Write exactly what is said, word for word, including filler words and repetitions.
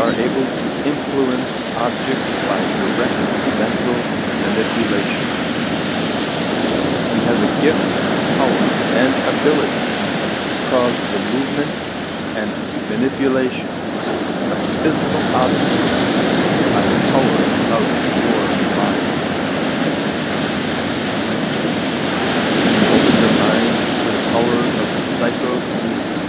are able to influence objects by direct mental manipulation. He has a gift, power, and ability to cause the movement and manipulation of physical objects by the power